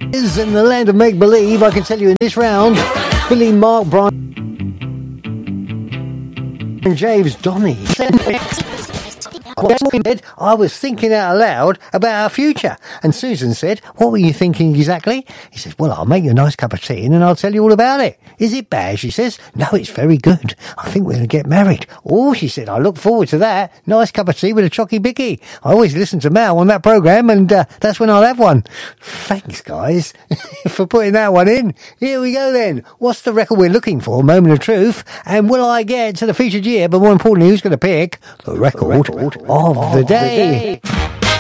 Is in the land of make-believe, I can tell you in this round, Billy, Mark, Brian, and James, Donny. I was thinking out loud about our future. And Susan said, what were you thinking exactly? He says, well, I'll make you a nice cup of tea and then I'll tell you all about it. Is it bad? She says, no, it's very good. I think we're going to get married. Oh, she said, I look forward to that. Nice cup of tea with a chocky bicky. I always listen to Mal on that programme and that's when I'll have one. Thanks, guys, for putting that one in. Here we go then. What's the record we're looking for? Moment of truth. And will I get to the featured year? But more importantly, who's going to pick the record of the day?